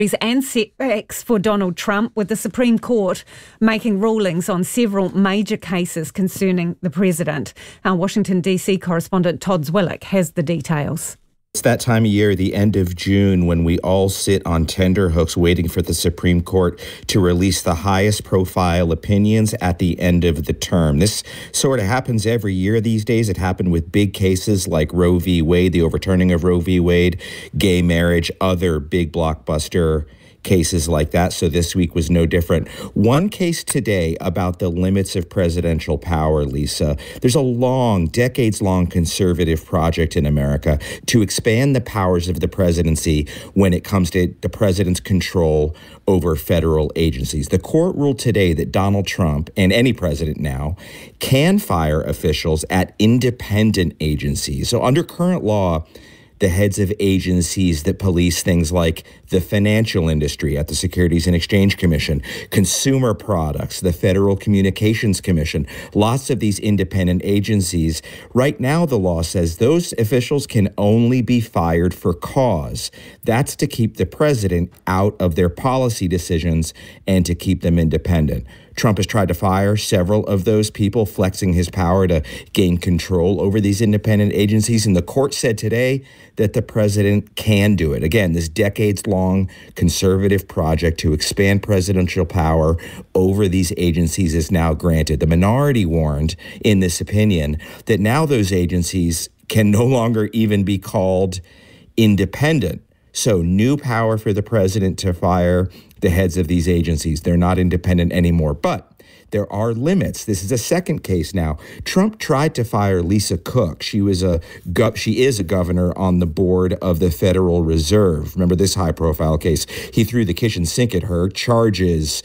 And setbacks for Donald Trump, with the Supreme Court making rulings on several major cases concerning the president. Our Washington DC correspondent Todd Zwillick has the details. It's that time of year, the end of June, when we all sit on tenterhooks waiting for the Supreme Court to release the highest profile opinions at the end of the term. This sort of happens every year these days. It happened with big cases like Roe v. Wade, the overturning of Roe v. Wade, gay marriage, other big blockbuster cases like that. So this week was no different. One case today about the limits of presidential power, Lisa. There's a long, decades-long conservative project in America to expand the powers of the presidency when it comes to the president's control over federal agencies. The court ruled today that Donald Trump, and any president now, can fire officials at independent agencies. So under current law, the heads of agencies that police things like the financial industry at the Securities and Exchange Commission, consumer products, the Federal Communications Commission, lots of these independent agencies. Right now, the law says those officials can only be fired for cause. That's to keep the president out of their policy decisions and to keep them independent. Trump has tried to fire several of those people, flexing his power to gain control over these independent agencies. And the court said today that the president can do it. Again, this decades-long conservative project to expand presidential power over these agencies is now granted. The minority warned in this opinion that now those agencies can no longer even be called independent. So new power for the president to fire the heads of these agencies. They're not independent anymore. But there are limits. This is a second case now. Trump tried to fire Lisa Cook. She is a governor on the board of the Federal Reserve. Remember this high-profile case? He threw the kitchen sink at her, charges,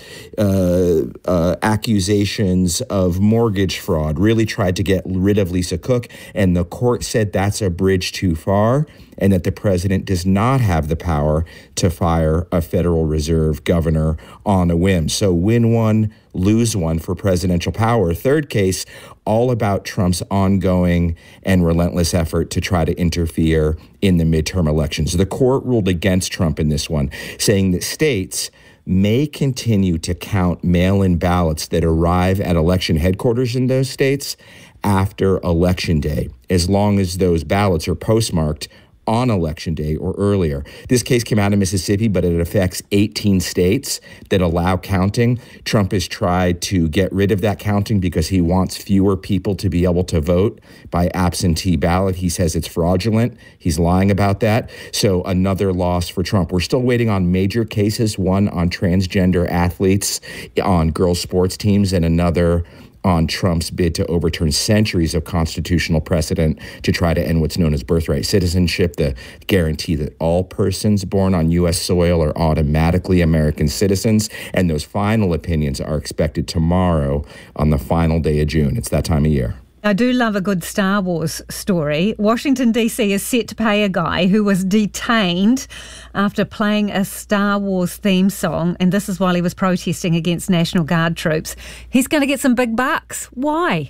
accusations of mortgage fraud, really tried to get rid of Lisa Cook, and the court said that's a bridge too far, and that the president does not have the power to fire a Federal Reserve governor on a whim. So win one, lose one for presidential power. Third case, all about Trump's ongoing and relentless effort to try to interfere in the midterm elections. The court ruled against Trump in this one, saying that states may continue to count mail-in ballots that arrive at election headquarters in those states after Election Day, as long as those ballots are postmarked on Election Day or earlier. This case came out of Mississippi, but it affects 18 states that allow counting. Trump has tried to get rid of that counting because he wants fewer people to be able to vote by absentee ballot. He says it's fraudulent. He's lying about that. So another loss for Trump. We're still waiting on major cases, one on transgender athletes on girls' sports teams, and another on Trump's bid to overturn centuries of constitutional precedent to try to end what's known as birthright citizenship, the guarantee that all persons born on U.S. soil are automatically American citizens. And those final opinions are expected tomorrow on the final day of June. It's that time of year. I do love a good Star Wars story. Washington, D.C. is set to pay a guy who was detained after playing a Star Wars theme song, and this is while he was protesting against National Guard troops. He's going to get some big bucks. Why?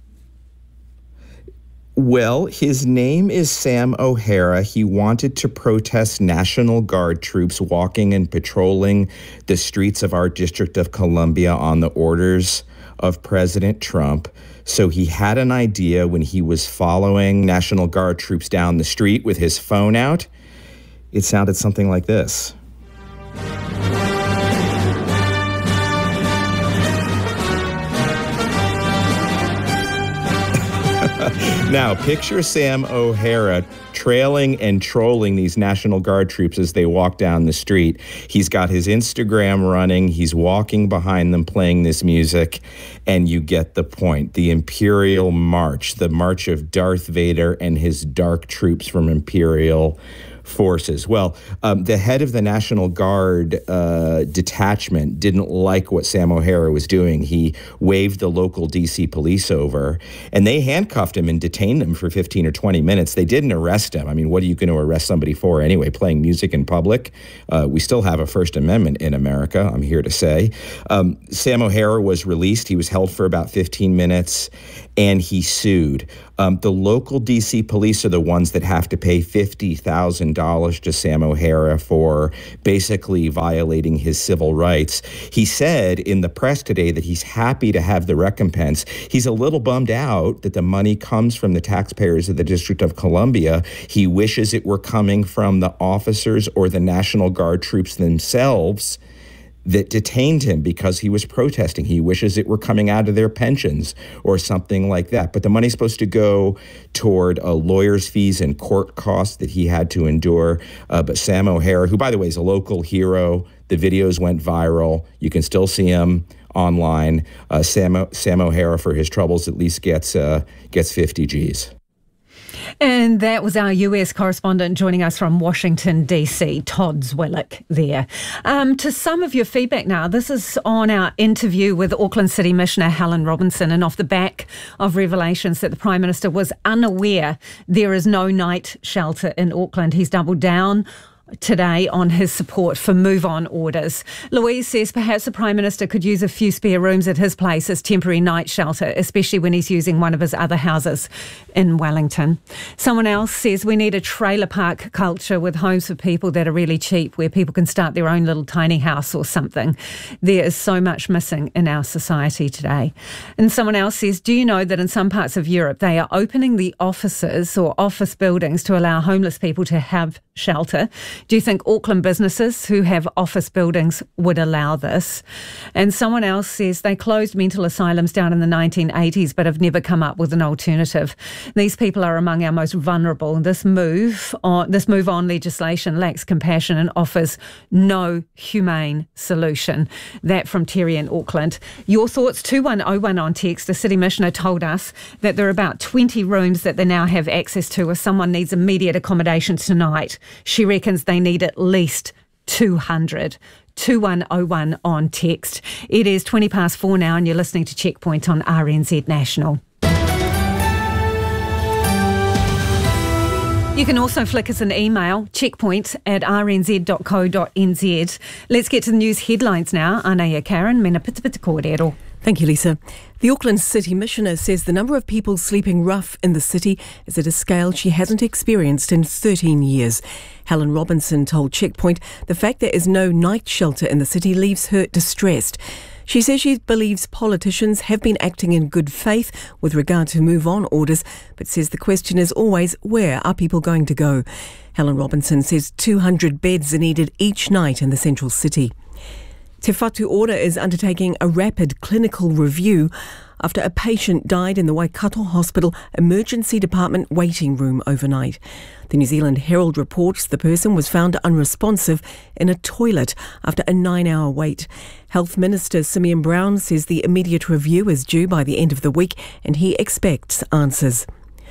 Well, his name is Sam O'Hara. He wanted to protest National Guard troops walking and patrolling the streets of our District of Columbia on the orders of President Trump. So he had an idea when he was following National Guard troops down the street with his phone out. It sounded something like this. Now, picture Sam O'Hara trailing and trolling these National Guard troops as they walk down the street. He's got his Instagram running. He's walking behind them playing this music, and you get the point. The Imperial March, the march of Darth Vader and his dark troops from Imperial forces. Well, the head of the National Guard detachment didn't like what Sam O'Hara was doing. He waved the local D.C. police over, and they handcuffed him and detained him for 15 or 20 minutes. They didn't arrest him. I mean, what are you going to arrest somebody for anyway? Playing music in public? We still have a First Amendment in America, I'm here to say. Sam O'Hara was released. He was held for about 15 minutes, and he sued. The local D.C. police are the ones that have to pay $50,000 to Sam O'Hara for basically violating his civil rights. He said in the press today that he's happy to have the recompense. He's a little bummed out that the money comes from the taxpayers of the District of Columbia. He wishes it were coming from the officers or the National Guard troops themselves that detained him because he was protesting. He wishes it were coming out of their pensions or something like that. But the money's supposed to go toward lawyers' fees and court costs that he had to endure. But Sam O'Hara, who, by the way, is a local hero, the videos went viral. You can still see him online. Sam O'Hara, for his troubles, at least gets 50 G's. And that was our US correspondent joining us from Washington, D.C., Todd Zwillich there. To some of your feedback now, this is on our interview with Auckland City Commissioner Helen Robinson, and off the back of revelations that the Prime Minister was unaware there is no night shelter in Auckland. He's doubled down today on his support for move-on orders. Louise says perhaps the Prime Minister could use a few spare rooms at his place as temporary night shelter, especially when he's using one of his other houses in Wellington. Someone else says we need a trailer park culture with homes for people that are really cheap, where people can start their own little tiny house or something. There is so much missing in our society today. And someone else says, do you know that in some parts of Europe they are opening the offices or office buildings to allow homeless people to have shelter? Do you think Auckland businesses who have office buildings would allow this? And someone else says they closed mental asylums down in the 1980s but have never come up with an alternative. These people are among our most vulnerable. This move on legislation lacks compassion and offers no humane solution. That from Terry in Auckland. Your thoughts, 2101 on text. The City Commissioner told us that there are about 20 rooms that they now have access to if someone needs immediate accommodation tonight. She reckons they need at least 200. 2101 on text. It is 4:20 now and you're listening to Checkpoint on RNZ National. You can also flick us an email, checkpoint@rnz.co.nz. Let's get to the news headlines now. Anaya Karen, mena pitapita kōrero. Thank you, Lisa. The Auckland City Commissioner says the number of people sleeping rough in the city is at a scale she hasn't experienced in 13 years. Helen Robinson told Checkpoint the fact there is no night shelter in the city leaves her distressed. She says she believes politicians have been acting in good faith with regard to move-on orders, but says the question is always, where are people going to go? Helen Robinson says 200 beds are needed each night in the central city. Te Whatu Ora is undertaking a rapid clinical review after a patient died in the Waikato Hospital Emergency Department waiting room overnight. The New Zealand Herald reports the person was found unresponsive in a toilet after a 9-hour wait. Health Minister Simeon Brown says the immediate review is due by the end of the week and he expects answers.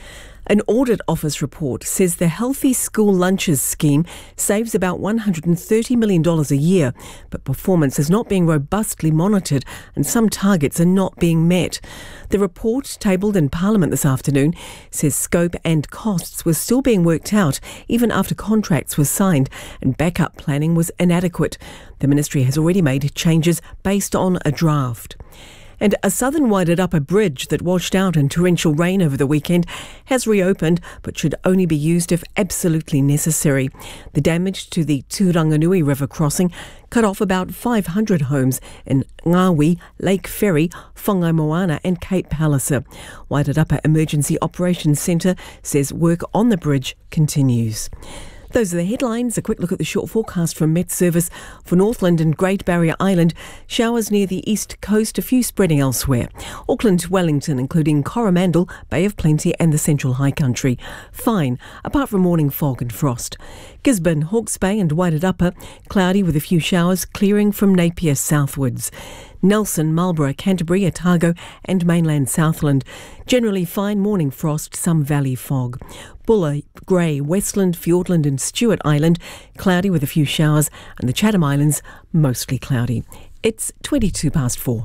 An audit office report says the Healthy School Lunches scheme saves about $130 million a year, but performance is not being robustly monitored and some targets are not being met. The report, tabled in Parliament this afternoon, says scope and costs were still being worked out even after contracts were signed and backup planning was inadequate. The ministry has already made changes based on a draft. And a southern Wairarapa bridge that washed out in torrential rain over the weekend has reopened, but should only be used if absolutely necessary. The damage to the Tūranganui River crossing cut off about 500 homes in Ngawi, Lake Ferry, Whangai Moana and Cape Palliser. Wairarapa Emergency Operations Centre says work on the bridge continues. Those are the headlines. A quick look at the short forecast from Met Service for Northland and Great Barrier Island. Showers near the east coast, a few spreading elsewhere. Auckland, Wellington, including Coromandel, Bay of Plenty and the Central High Country. Fine, apart from morning fog and frost. Gisborne, Hawke's Bay and Wairarapa, cloudy with a few showers, clearing from Napier southwards. Nelson, Marlborough, Canterbury, Otago and mainland Southland. Generally fine morning frost, some valley fog. Buller, Grey, Westland, Fiordland and Stewart Island, cloudy with a few showers, and the Chatham Islands, mostly cloudy. It's 4:22.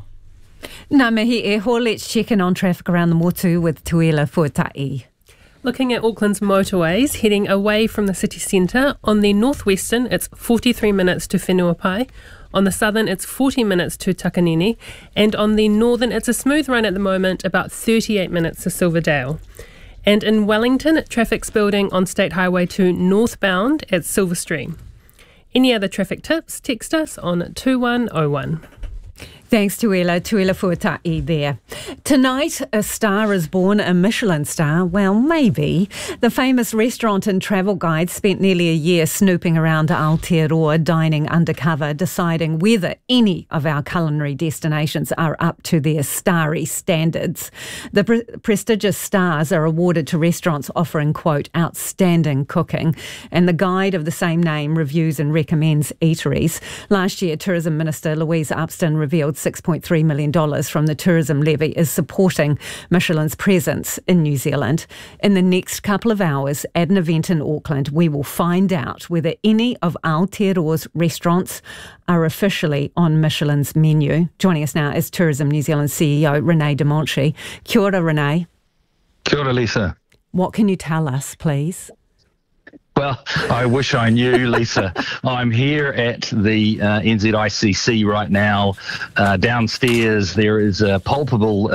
Nā mihi e ho, let's check in on traffic around the Motu with Tuila Fuatai. Looking at Auckland's motorways, heading away from the city centre, on the northwestern it's 43 minutes to Whenuapai, on the southern it's 40 minutes to Takanini, and on the northern it's a smooth run at the moment, about 38 minutes to Silverdale. And in Wellington, traffic's building on State Highway 2 northbound at Silver Stream. Any other traffic tips? Text us on 2101. Thanks, Tuila Fuatai there. Tonight, a star is born, a Michelin star. Well, maybe. The famous restaurant and travel guide spent nearly a year snooping around Aotearoa, dining undercover, deciding whether any of our culinary destinations are up to their starry standards. The prestigious stars are awarded to restaurants offering, quote, outstanding cooking, and the guide of the same name reviews and recommends eateries. Last year, Tourism Minister Louise Upston revealed $6.3 million from the tourism levy is supporting Michelin's presence in New Zealand. In the next couple of hours at an event in Auckland, we will find out whether any of Aotearoa's restaurants are officially on Michelin's menu. Joining us now is Tourism New Zealand CEO Renee Demonchi. Kia ora, Renee. Kia ora, Lisa. What can you tell us, please? Well, I wish I knew, Lisa. I'm here at the NZICC right now. Downstairs, there is a palpable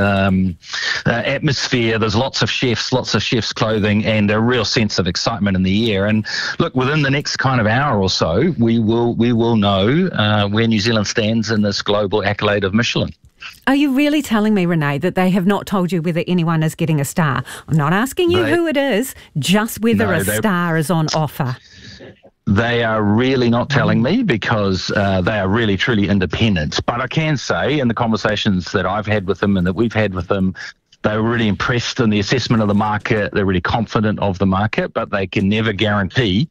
atmosphere. There's lots of chefs' clothing, and a real sense of excitement in the air. And look, within the next kind of hour or so, we will know where New Zealand stands in this global accolade of Michelin. Are you really telling me, Renee, that they have not told you whether anyone is getting a star? I'm not asking you who it is, just whether a star is on offer. They are really not telling me because they are really, truly independent. But I can say in the conversations that I've had with them and that we've had with them, they were really impressed in the assessment of the market. They're really confident of the market, but they can never guarantee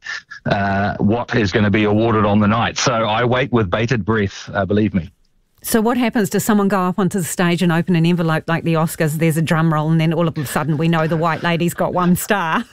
what is going to be awarded on the night. So I wait with bated breath, believe me. So what happens? Does someone go up onto the stage and open an envelope like the Oscars? There's a drum roll and then all of a sudden we know the white lady's got one star.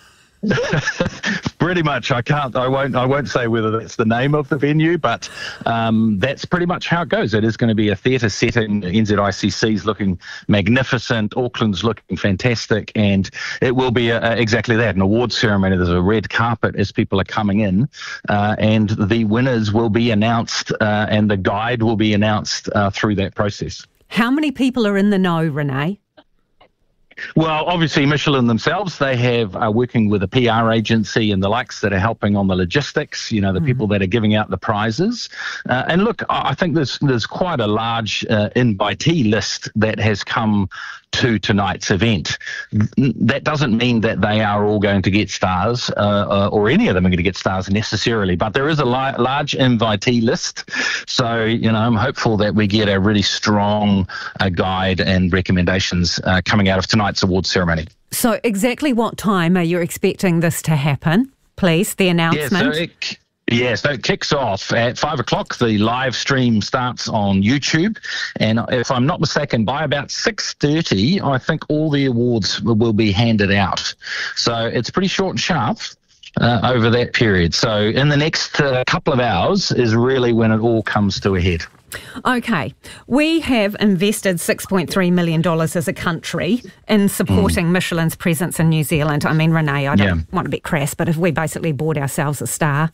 Pretty much. I won't say whether that's the name of the venue, but that's pretty much how it goes. It is going to be a theatre setting. NZICC's looking magnificent. Auckland's looking fantastic. And it will be exactly that, an awards ceremony. There's a red carpet as people are coming in, and the winners will be announced and the guide will be announced through that process. How many people are in the know, Renee? Well, obviously, Michelin themselves, they are working with a PR agency and the likes that are helping on the logistics, the people that are giving out the prizes. And look, I think there's quite a large invitee list that has come to tonight's event. That doesn't mean that they are all going to get stars or any of them are going to get stars necessarily, but there is a large invitee list. So, I'm hopeful that we get a really strong guide and recommendations coming out of tonight's awards ceremony. So exactly what time are you expecting this to happen, please, the announcement? So it kicks off at 5 o'clock. The live stream starts on YouTube. And if I'm not mistaken, by about 6:30, I think all the awards will be handed out. So it's pretty short and sharp over that period. So in the next couple of hours is really when it all comes to a head. Okay, we have invested $6.3 million as a country in supporting Michelin's presence in New Zealand. I mean, Renee, I don't want to be crass, but if we basically bought ourselves a star.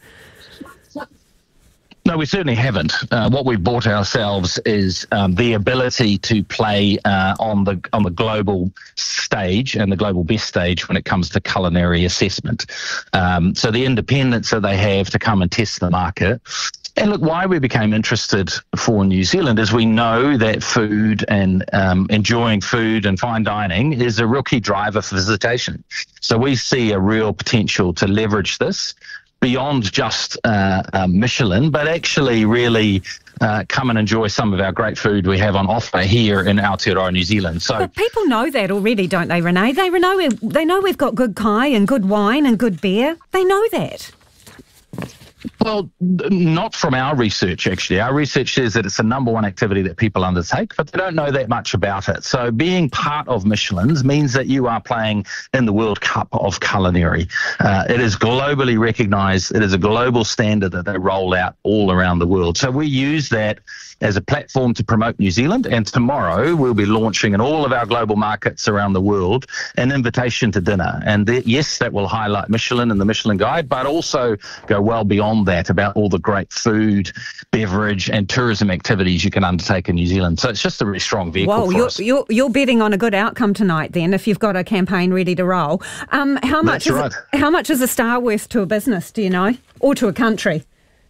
No, we certainly haven't. What we've bought ourselves is the ability to play on the global stage and the global best stage when it comes to culinary assessment. So the independence that they have to come and test the market. And look, why we became interested for New Zealand is we know that food and enjoying food and fine dining is a real key driver for visitation. So we see a real potential to leverage this beyond just Michelin, but actually really come and enjoy some of our great food we have on offer here in Aotearoa, New Zealand. So, but people know that already, don't they, Renee? They know we've got good kai and good wine and good beer. They know that. Well, not from our research, actually. Our research says that it's the number one activity that people undertake, but they don't know that much about it. So being part of Michelin's means that you are playing in the World Cup of culinary. It is globally recognised. It is a global standard that they roll out all around the world. So we use that as a platform to promote New Zealand, and tomorrow we'll be launching in all of our global markets around the world an invitation to dinner. And yes, that will highlight Michelin and the Michelin Guide, but also go well beyond beyond that about all the great food, beverage and tourism activities you can undertake in New Zealand. So it's just a really strong vehicle for us. You're betting on a good outcome tonight then if you've got a campaign ready to roll. How much is a star worth to a business, do you know, or to a country?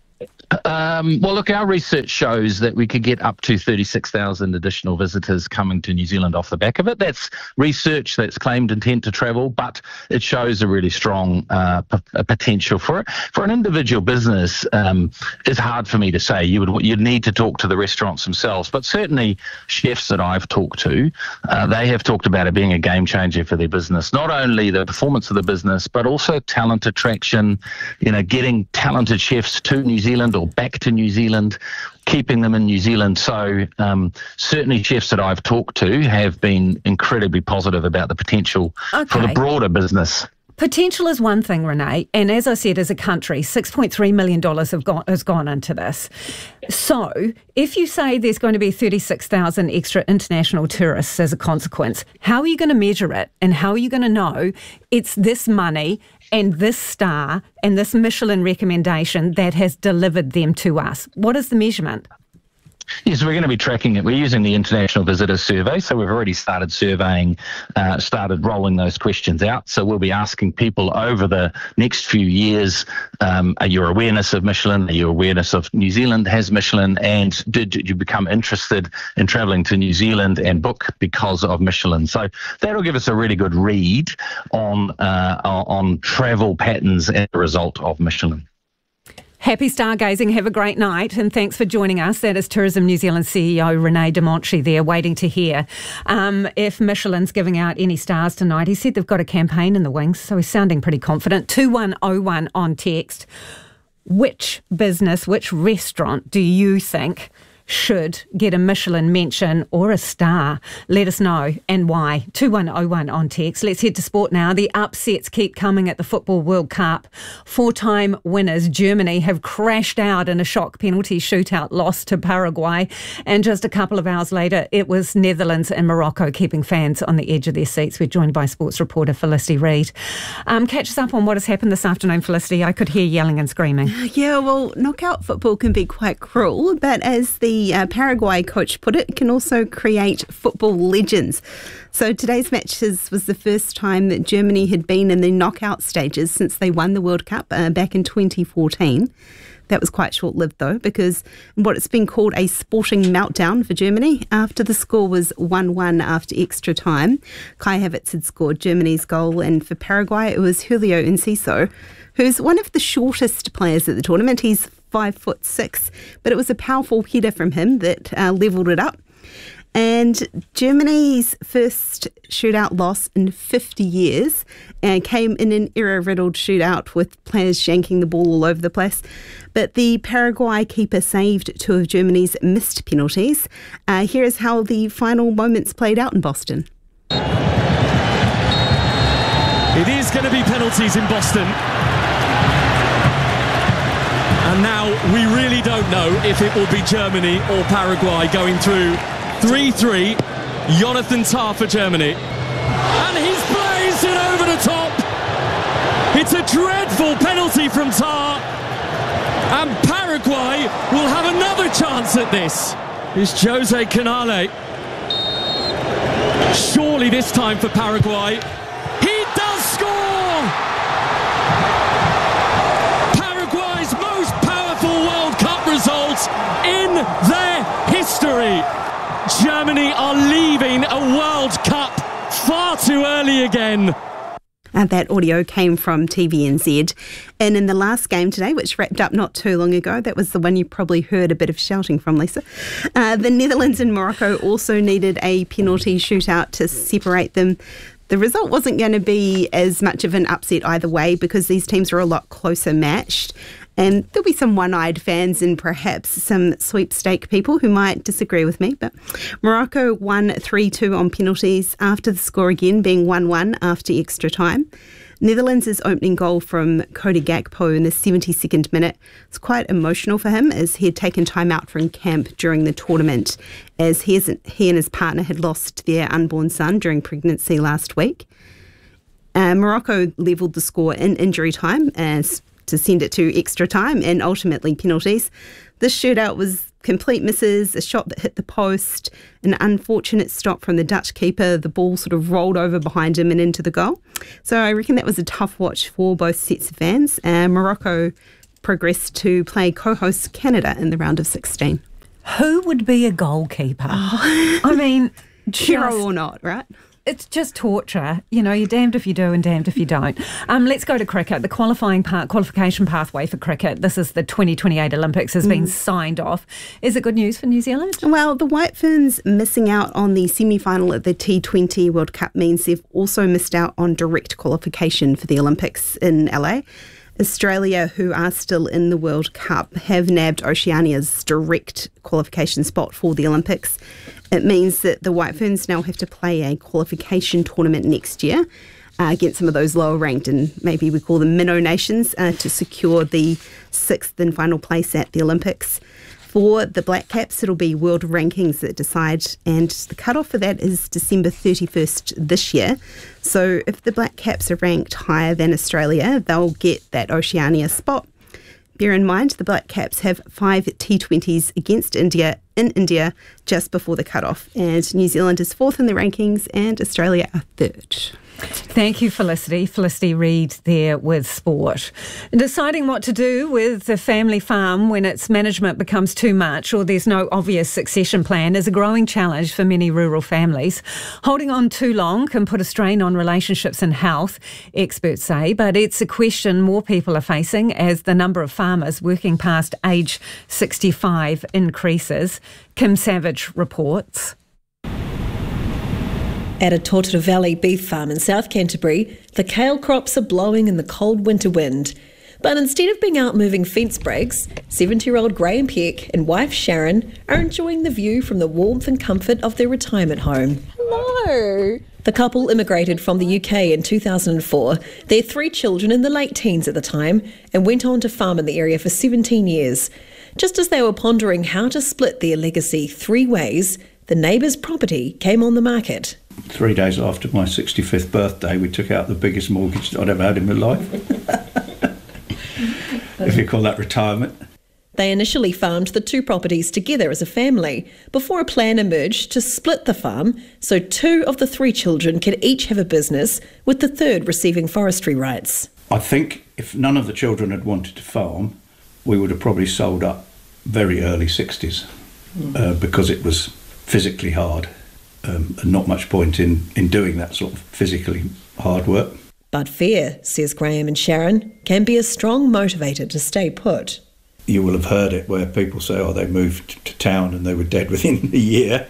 Well, look, our research shows that we could get up to 36,000 additional visitors coming to New Zealand off the back of it. That's research that's claimed intent to travel, but it shows a really strong potential for it. For an individual business, it's hard for me to say. You'd need to talk to the restaurants themselves, but certainly chefs that I've talked to, they have talked about it being a game changer for their business. Not only the performance of the business, but also talent attraction, getting talented chefs to New Zealand or back to New Zealand, keeping them in New Zealand. So certainly chefs that I've talked to have been incredibly positive about the potential for the broader business. Potential is one thing, Renee, and as I said, as a country, $6.3 million has gone into this. So if you say there's going to be 36,000 extra international tourists as a consequence, how are you going to measure it, and how are you going to know it's this money and this star and this Michelin recommendation that has delivered them to us? What is the measurement? Yes, we're going to be tracking it. We're using the International Visitor Survey, so we've already started rolling those questions out. So we'll be asking people over the next few years, are your awareness of Michelin, are your awareness of New Zealand has Michelin, and did you become interested in travelling to New Zealand and book because of Michelin? So that'll give us a really good read on travel patterns as a result of Michelin. Happy stargazing. Have a great night, and thanks for joining us. That is Tourism New Zealand CEO Renee Demontre there, waiting to hear if Michelin's giving out any stars tonight. He said they've got a campaign in the wings, so he's sounding pretty confident. 2101 on text. Which business, which restaurant do you think should get a Michelin mention or a star? Let us know, and why. 2101 on text. Let's head to sport now. The upsets keep coming at the Football World Cup. Four-time winners Germany have crashed out in a shock penalty shootout loss to Paraguay, and just a couple of hours later it was Netherlands and Morocco keeping fans on the edge of their seats. We're joined by sports reporter Felicity Reid. Catch us up on what has happened this afternoon, Felicity. I could hear yelling and screaming. Yeah, well, knockout football can be quite cruel, but as the Paraguay coach put it, can also create football legends. So today's matches was the first time that Germany had been in the knockout stages since they won the World Cup back in 2014. That was quite short-lived, though, because what it's been called a sporting meltdown for Germany after the score was 1-1 after extra time. Kai Havertz had scored Germany's goal, and for Paraguay it was Julio Enciso, who's one of the shortest players at the tournament. He's 5'6", but it was a powerful header from him that levelled it up. And Germany's first shootout loss in 50 years came in an error-riddled shootout with players shanking the ball all over the place. But the Paraguay keeper saved two of Germany's missed penalties. Here is how the final moments played out in Boston. It is going to be penalties in Boston. And now we really don't know if it will be Germany or Paraguay going through. 3-3, Jonathan Tah for Germany. And he's blazed it over the top. It's a dreadful penalty from Tah. And Paraguay will have another chance at this. It's Jose Canale. Surely this time for Paraguay. He does score! Paraguay's most powerful World Cup result in their history. Germany are leaving a World Cup far too early again. That audio came from TVNZ. And in the last game today, which wrapped up not too long ago, that was the one you probably heard a bit of shouting from, Lisa. The Netherlands and Morocco also needed a penalty shootout to separate them. The result wasn't going to be as much of an upset either way because these teams are a lot closer matched. And there'll be some one-eyed fans and perhaps some sweepstake people who might disagree with me. But Morocco won 3-2 on penalties after the score again being 1-1 after extra time. Netherlands' opening goal from Cody Gakpo in the 72nd minute was quite emotional for him as he had taken time out from camp during the tournament as he and his partner had lost their unborn son during pregnancy last week. Morocco levelled the score in injury time as to send it to extra time and ultimately penalties. This shootout was complete misses, a shot that hit the post, an unfortunate stop from the Dutch keeper. The ball sort of rolled over behind him and into the goal. So I reckon that was a tough watch for both sets of fans. Morocco progressed to play co-host Canada in the round of 16. Who would be a goalkeeper? I mean, hero or not, right? It's just torture. You know, you're damned if you do and damned if you don't. Let's go to cricket. The qualification pathway for cricket, this is the 2028 Olympics, has been signed off. Is it good news for New Zealand? Well, the White Ferns missing out on the semi-final at the T20 World Cup means they've also missed out on direct qualification for the Olympics in LA. Australia, who are still in the World Cup, have nabbed Oceania's direct qualification spot for the Olympics. It means that the White Ferns now have to play a qualification tournament next year against some of those lower ranked, and maybe we call them minnow nations, to secure the 6th and final place at the Olympics. For the Black Caps, it'll be world rankings that decide, and the cutoff for that is December 31st this year. So if the Black Caps are ranked higher than Australia, they'll get that Oceania spot. Bear in mind, the Black Caps have 5 T20s against India in India just before the cutoff, and New Zealand is 4th in the rankings and Australia are 3rd. Thank you, Felicity. Felicity Reid there with sport. Deciding what to do with the family farm when its management becomes too much or there's no obvious succession plan is a growing challenge for many rural families. Holding on too long can put a strain on relationships and health, experts say, but it's a question more people are facing as the number of farmers working past age 65 increases. Kim Savage reports. At a Totara Valley beef farm in South Canterbury, the kale crops are blowing in the cold winter wind. But instead of being out moving fence breaks, 70-year-old Graham Peck and wife Sharon are enjoying the view from the warmth and comfort of their retirement home. Hello. The couple immigrated from the UK in 2004, their 3 children in the late teens at the time, and went on to farm in the area for 17 years. Just as they were pondering how to split their legacy 3 ways, the neighbour's property came on the market. 3 days after my 65th birthday, we took out the biggest mortgage I'd ever had in my life. If you call that retirement. They initially farmed the 2 properties together as a family before a plan emerged to split the farm so 2 of the 3 children could each have a business, with the 3rd receiving forestry rights. I think if none of the children had wanted to farm, we would have probably sold up very early 60s because it was physically hard. And not much point in doing that sort of physically hard work. But fear, says Graham and Sharon, can be a strong motivator to stay put. You will have heard it where people say, oh, they moved to town and they were dead within a year.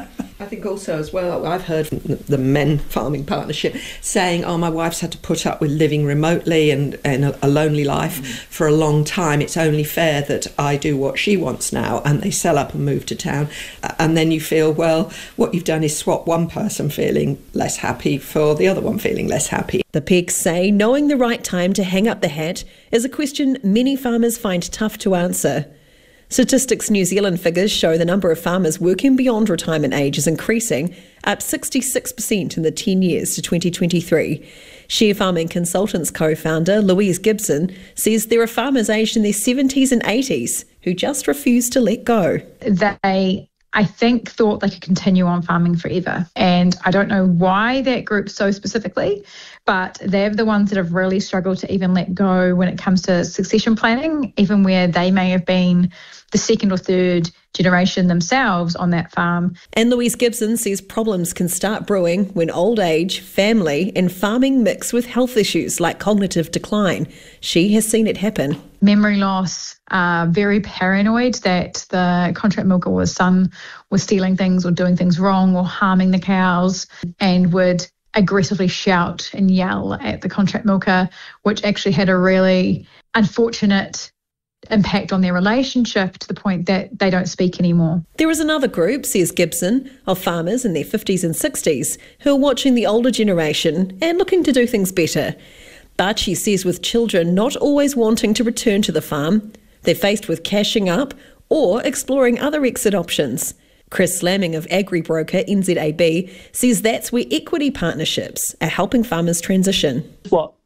I think also as well, I've heard from the Men Farming Partnership saying, oh, my wife's had to put up with living remotely and a lonely life for a long time. It's only fair that I do what she wants now, and they sell up and move to town. And then you feel, well, what you've done is swap one person feeling less happy for the other one feeling less happy. The Pecks say knowing the right time to hang up the hat is a question many farmers find tough to answer. Statistics New Zealand figures show the number of farmers working beyond retirement age is increasing, up 66% in the 10 years to 2023. Share Farming Consultants co-founder Louise Gibson says there are farmers aged in their 70s and 80s who just refuse to let go. They, I think, thought they could continue on farming forever. And I don't know why that group so specifically, but they're the ones that have really struggled to even let go when it comes to succession planning, even where they may have been the 2nd or 3rd generation themselves on that farm. And Louise Gibson says problems can start brewing when old age, family and farming mix with health issues like cognitive decline. She has seen it happen. Memory loss, very paranoid that the contract milker or his son was stealing things or doing things wrong or harming the cows, and would aggressively shout and yell at the contract milker, which actually had a really unfortunate impact on their relationship to the point that they don't speak anymore. There is another group, says Gibson, of farmers in their 50s and 60s who are watching the older generation and looking to do things better. But she says with children not always wanting to return to the farm, they're faced with cashing up or exploring other exit options. Chris Slamming of agri-broker NZAB says that's where equity partnerships are helping farmers transition. What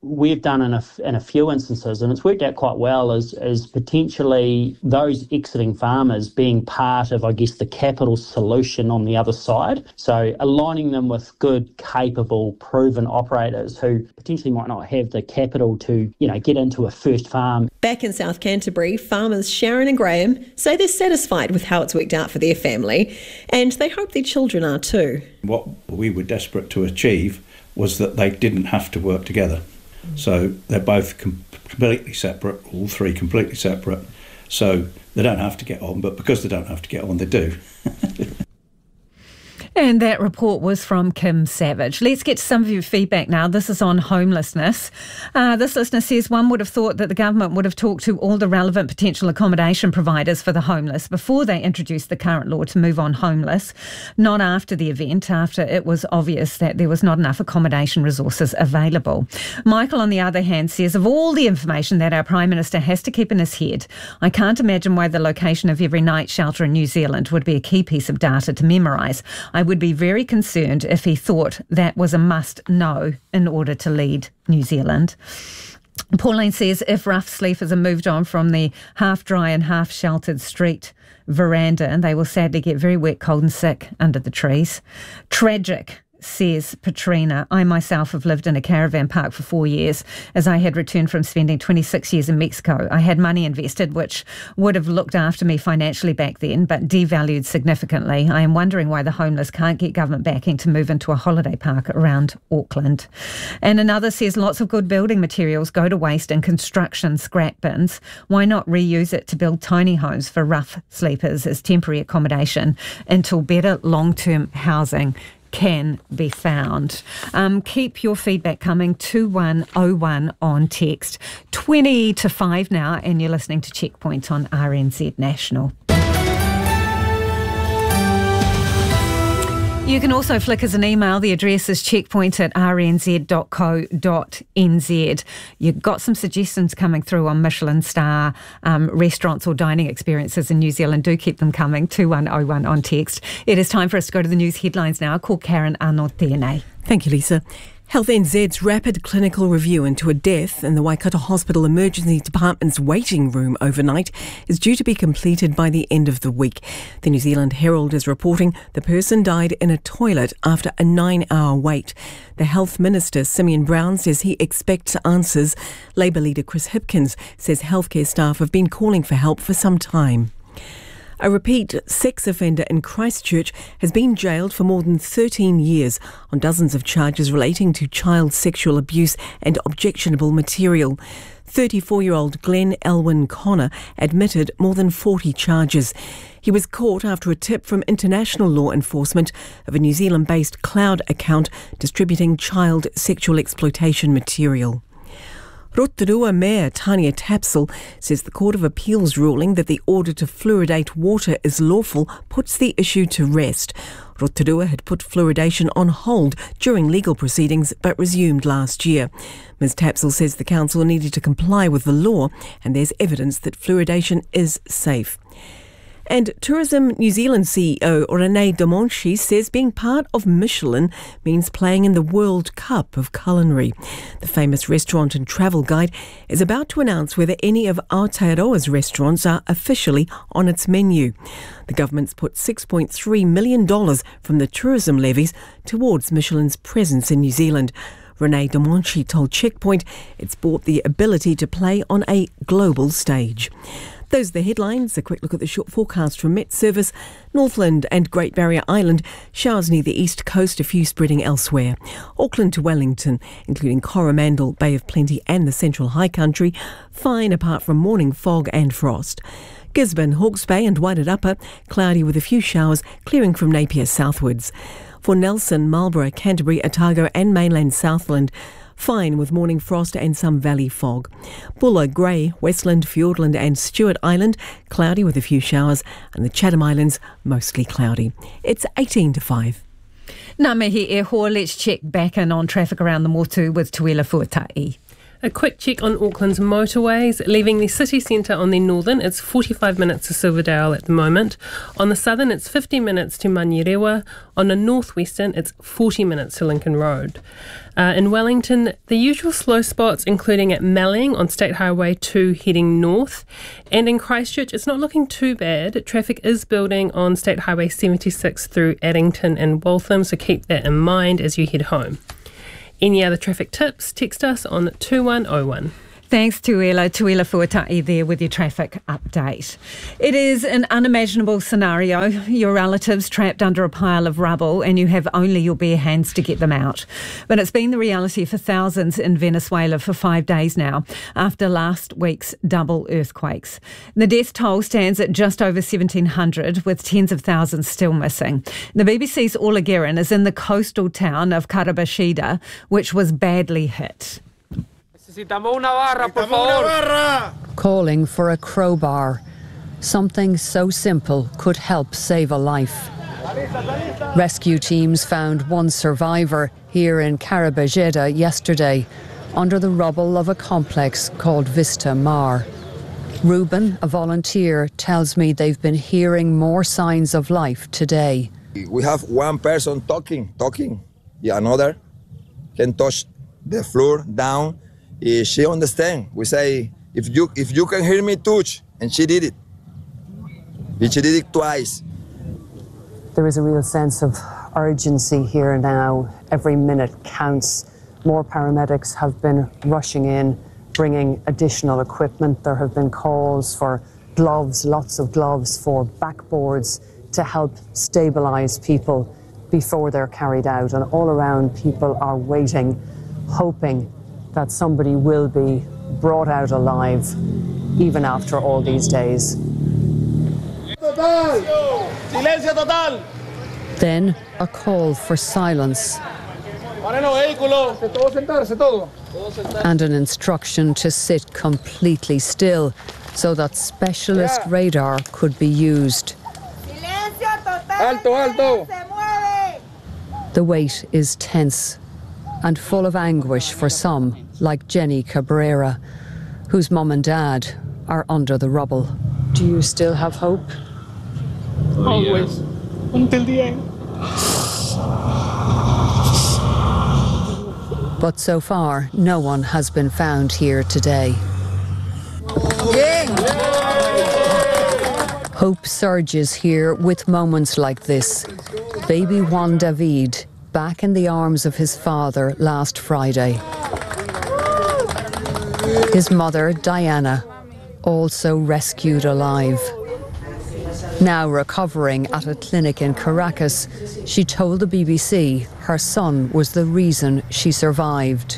we've done in a few instances, and it's worked out quite well, is potentially those exiting farmers being part of, I guess, the capital solution on the other side. So aligning them with good, capable, proven operators who potentially might not have the capital to, get into a first farm. Back in South Canterbury, farmers Sharon and Graham say they're satisfied with how it's worked out for their family, and they hope their children are too. What we were desperate to achieve was that they didn't have to work together. So they're both completely separate, all three completely separate. So they don't have to get on, but because they don't have to get on, they do. And that report was from Kim Savage. Let's get to some of your feedback now. This is on homelessness. This listener says one would have thought that the government would have talked to all the relevant potential accommodation providers for the homeless before they introduced the current law to move on homeless, not after the event, after it was obvious that there was not enough accommodation resources available. Michael, on the other hand, says of all the information that our Prime Minister has to keep in his head, I can't imagine why the location of every night shelter in New Zealand would be a key piece of data to memorise. I would be very concerned if he thought that was a must-know in order to lead New Zealand. Pauline says if rough sleepers are moved on from the half-dry and half-sheltered street veranda, they will sadly get very wet, cold and sick under the trees. Tragic, says Patrina. I myself have lived in a caravan park for 4 years as I had returned from spending 26 years in Mexico. I had money invested which would have looked after me financially back then but devalued significantly. I am wondering why the homeless can't get government backing to move into a holiday park around Auckland. And another says lots of good building materials go to waste in construction scrap bins. Why not reuse it to build tiny homes for rough sleepers as temporary accommodation until better long-term housing can be found. Keep your feedback coming, 2101 on text. 20 to 5 now, and you're listening to Checkpoint on RNZ National. You can also flick us an email. The address is checkpoint@rnz.co.nz. You've got some suggestions coming through on Michelin star restaurants or dining experiences in New Zealand. Do keep them coming, 2101 on text. It is time for us to go to the news headlines now. I'll call Karen Arnold tēnei. Thank you, Lisa. Health NZ's rapid clinical review into a death in the Waikato Hospital Emergency Department's waiting room overnight is due to be completed by the end of the week. The New Zealand Herald is reporting the person died in a toilet after a 9-hour wait. The Health Minister, Simeon Brown, says he expects answers. Labour leader Chris Hipkins says healthcare staff have been calling for help for some time. A repeat sex offender in Christchurch has been jailed for more than 13 years on dozens of charges relating to child sexual abuse and objectionable material. 34-year-old Glenn Elwyn Connor admitted more than 40 charges. He was caught after a tip from international law enforcement of a New Zealand-based cloud account distributing child sexual exploitation material. Rotorua Mayor Tania Tapsell says the Court of Appeal's ruling that the order to fluoridate water is lawful puts the issue to rest. Rotorua had put fluoridation on hold during legal proceedings but resumed last year. Ms Tapsell says the council needed to comply with the law and there's evidence that fluoridation is safe. And Tourism New Zealand CEO Renee Domonchi says being part of Michelin means playing in the World Cup of culinary. The famous restaurant and travel guide is about to announce whether any of Aotearoa's restaurants are officially on its menu. The government's put $6.3 million from the tourism levies towards Michelin's presence in New Zealand. Renee Domonchi told Checkpoint it's brought the ability to play on a global stage. Those are the headlines. A quick look at the short forecast from Met Service. Northland and Great Barrier Island, showers near the east coast, a few spreading elsewhere. Auckland to Wellington, including Coromandel, Bay of Plenty and the Central High Country, fine apart from morning fog and frost. Gisborne, Hawke's Bay and Wairarapa, cloudy with a few showers, clearing from Napier southwards. For Nelson, Marlborough, Canterbury, Otago and mainland Southland, fine with morning frost and some valley fog. Bulla, Grey, Westland, Fiordland and Stewart Island, cloudy with a few showers, and the Chatham Islands, mostly cloudy. It's 18 to 5. Ngā mihi e hoa, let's check back in on traffic around the Motu with Tuela Fuatai. A quick check on Auckland's motorways. Leaving the city centre on the northern, it's 45 minutes to Silverdale at the moment. On the southern, it's 50 minutes to Manurewa. On the northwestern, it's 40 minutes to Lincoln Road. In Wellington, the usual slow spots, including at Melling on State Highway 2 heading north. And in Christchurch, it's not looking too bad. Traffic is building on State Highway 76 through Addington and Waltham, so keep that in mind as you head home. Any other traffic tips, text us on 2101. Thanks, Tuila Fuatai there with your traffic update. It is an unimaginable scenario. Your relatives trapped under a pile of rubble and you have only your bare hands to get them out. But it's been the reality for thousands in Venezuela for 5 days now after last week's double earthquakes. The death toll stands at just over 1,700 with tens of thousands still missing. The BBC's Orla Guerin is in the coastal town of Carabashida, which was badly hit. Calling for a crowbar. Something so simple could help save a life. Rescue teams found one survivor here in Carabashida yesterday under the rubble of a complex called Vista Mar. Ruben, a volunteer, tells me they've been hearing more signs of life today. We have one person talking. Yeah, another can touch the floor down. She understands. We say, if you can hear me, touch. And she did it. And she did it twice. There is a real sense of urgency here now. Every minute counts. More paramedics have been rushing in, bringing additional equipment. There have been calls for gloves, lots of gloves, for backboards to help stabilise people before they're carried out. And all around, people are waiting, hoping that somebody will be brought out alive, even after all these days. Then a call for silence and an instruction to sit completely still so that specialist radar could be used. The wait is tense and full of anguish for some, like Jenny Cabrera, whose mum and dad are under the rubble. Do you still have hope? Always, until the end. But so far, no one has been found here today. Hope surges here with moments like this. Baby Juan David, back in the arms of his father last Friday. His mother, Diana, also rescued alive. Now recovering at a clinic in Caracas, she told the BBC her son was the reason she survived.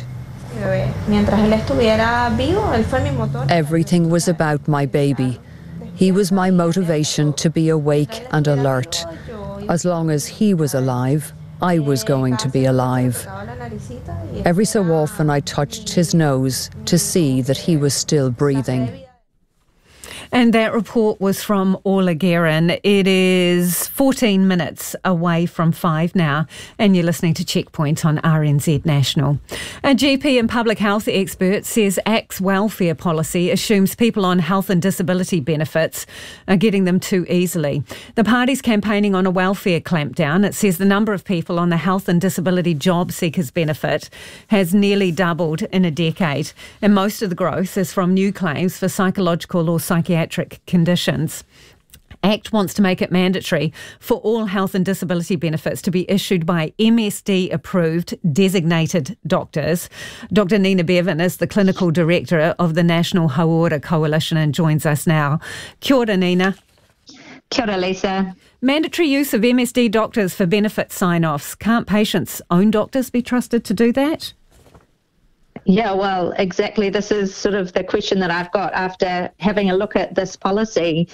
Everything was about my baby. He was my motivation to be awake and alert. As long as he was alive, I was going to be alive. Every so often I touched his nose to see that he was still breathing. And that report was from Orla Guerin. It is 14 minutes away from 5 now, and you're listening to Checkpoint on RNZ National. A GP and public health expert says ACT's welfare policy assumes people on health and disability benefits are getting them too easily. The party's campaigning on a welfare clampdown. It says the number of people on the health and disability job seekers benefit has nearly doubled in a decade, and most of the growth is from new claims for psychological or psychiatric conditions. ACT wants to make it mandatory for all health and disability benefits to be issued by MSD-approved designated doctors. Dr. Nina Bevan is the clinical director of the National Hauora Coalition and joins us now. Kia ora, Nina. Kia ora, Lisa. Mandatory use of MSD doctors for benefit sign-offs. Can't patients' own doctors be trusted to do that? Yeah, well, exactly. This is sort of the question that I've got after having a look at this policy.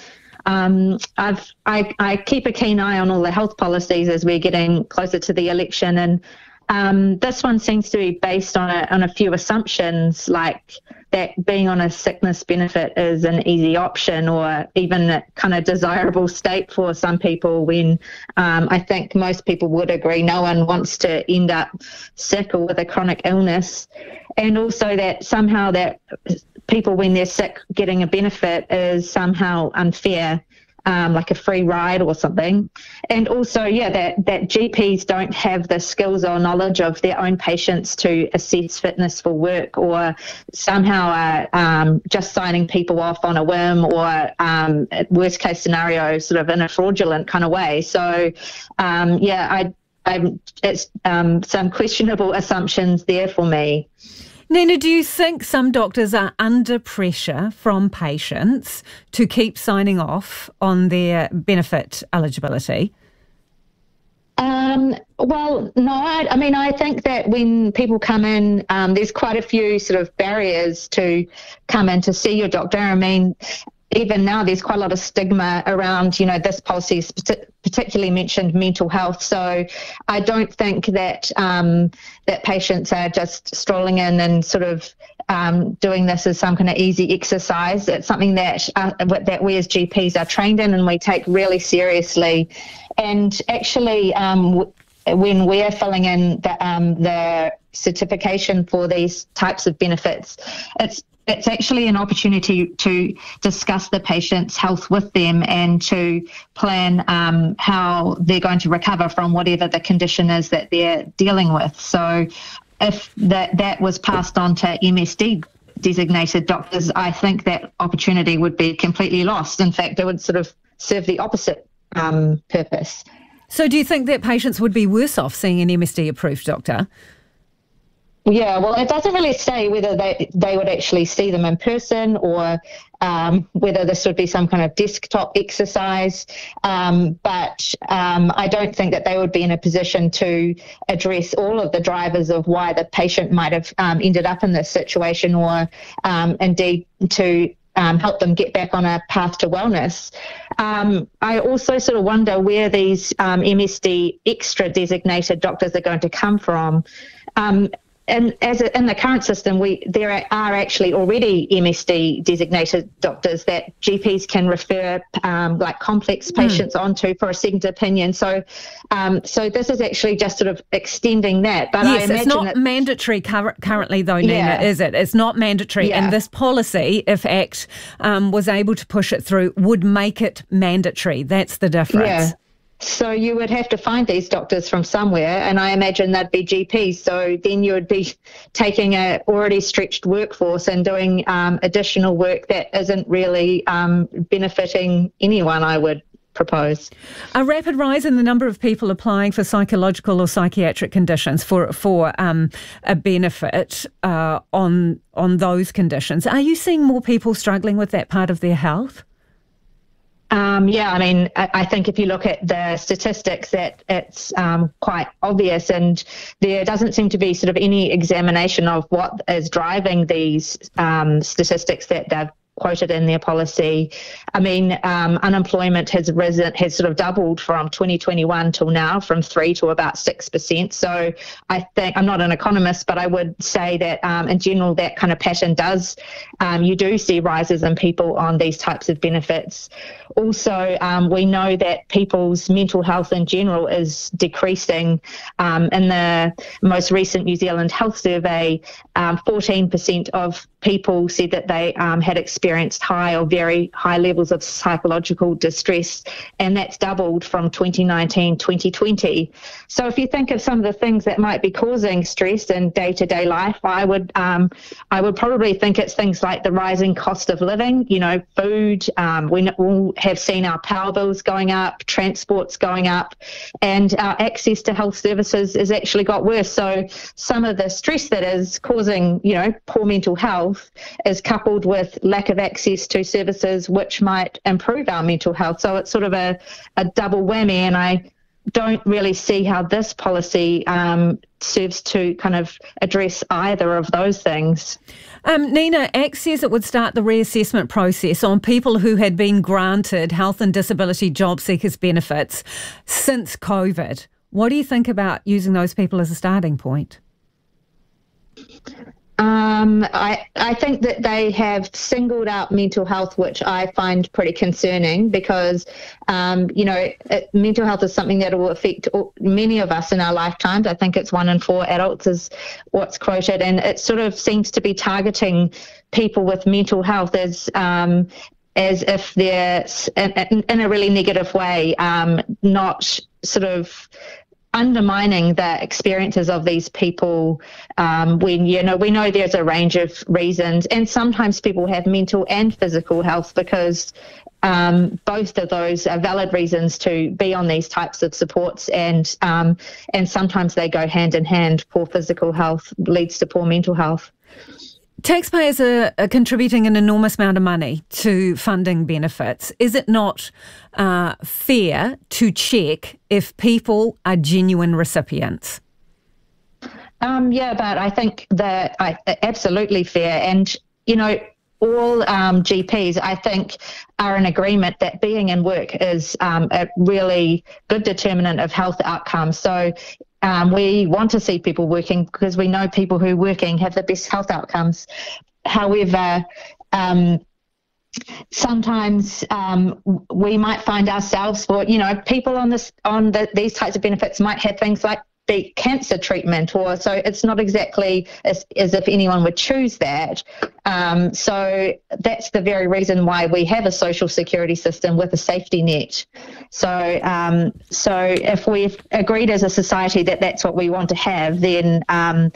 I keep a keen eye on all the health policies as we're getting closer to the election, and This one seems to be based on a few assumptions, like that being on a sickness benefit is an easy option or even a kind of desirable state for some people, when I think most people would agree no one wants to end up sick or with a chronic illness. And also that somehow that people, when they're sick, getting a benefit is somehow unfair. Like a free ride or something. And also, that GPs don't have the skills or knowledge of their own patients to assess fitness for work, or somehow just signing people off on a whim, or worst case scenario, sort of in a fraudulent kind of way. So, it's some questionable assumptions there for me. Nina, do you think some doctors are under pressure from patients to keep signing off on their benefit eligibility? Well, no, I think that when people come in, there's quite a few sort of barriers to come in to see your doctor. I mean, even now there's quite a lot of stigma around, this policy is particularly mentioned mental health. So I don't think that that patients are just strolling in and sort of doing this as some kind of easy exercise. It's something that we as GPs are trained in and we take really seriously. And actually, when we're filling in the certification for these types of benefits, it's actually an opportunity to discuss the patient's health with them and to plan how they're going to recover from whatever the condition is that they're dealing with. So if that was passed on to MSD designated doctors, I think that opportunity would be completely lost. In fact, it would sort of serve the opposite purpose. So do you think that patients would be worse off seeing an MSD approved doctor? Yeah, well, it doesn't really say whether they would actually see them in person or whether this would be some kind of desktop exercise. But I don't think that they would be in a position to address all of the drivers of why the patient might have ended up in this situation, or indeed to help them get back on a path to wellness. I also sort of wonder where these MSD extra designated doctors are going to come from. And in the current system, there are actually already MSD designated doctors that GPs can refer like complex patients onto for a second opinion. So this is actually just sort of extending that. But yes, I imagine it's not mandatory currently though, Nina, Yeah. is it? It's not mandatory. Yeah. And this policy, if ACT was able to push it through, would make it mandatory. That's the difference. Yeah. So you would have to find these doctors from somewhere, and I imagine that'd be GPs. So then you would be taking a already stretched workforce and doing additional work that isn't really benefiting anyone, I would propose. A rapid rise in the number of people applying for psychological or psychiatric conditions for a benefit on those conditions. Are you seeing more people struggling with that part of their health? I think if you look at the statistics, that it's quite obvious, and there doesn't seem to be sort of any examination of what is driving these statistics that they've quoted in their policy. Unemployment has sort of doubled from 2021 till now, from 3% to about 6%. So I think, I'm not an economist, but I would say that in general that kind of pattern does, you do see rises in people on these types of benefits. Also, we know that people's mental health in general is decreasing. In the most recent New Zealand Health Survey, 14% of people said that they had experienced high or very high levels of psychological distress, and that's doubled from 2019-2020. So if you think of some of the things that might be causing stress in day-to-day life, I would probably think it's things like the rising cost of living, food. We all have seen our power bills going up, transport's going up, and our access to health services has actually got worse. So some of the stress that is causing, poor mental health is coupled with lack of access to services which might improve our mental health. So it's sort of a double whammy, and I don't really see how this policy serves to kind of address either of those things. Nina, ACT says it would start the reassessment process on people who had been granted health and disability job seekers benefits since COVID. What do you think about using those people as a starting point? I think that they have singled out mental health, which I find pretty concerning because, mental health is something that will affect many of us in our lifetimes. I think it's 1 in 4 adults is what's quoted, and it sort of seems to be targeting people with mental health as if they're in a really negative way, not sort of undermining the experiences of these people when, we know there's a range of reasons, and sometimes people have mental and physical health because both of those are valid reasons to be on these types of supports, and sometimes they go hand in hand. Poor physical health leads to poor mental health. Taxpayers are contributing an enormous amount of money to funding benefits. Is it not fair to check if people are genuine recipients? Yeah, but I think that absolutely fair. And, all GPs, I think, are in agreement that being in work is a really good determinant of health outcomes. So we want to see people working because we know people who are working have the best health outcomes. However, sometimes we might find ourselves, people on these types of benefits might have things like the cancer treatment, or so it's not exactly as if anyone would choose that. So that's the very reason why we have a social security system with a safety net. So if we've agreed as a society that that's what we want to have, then I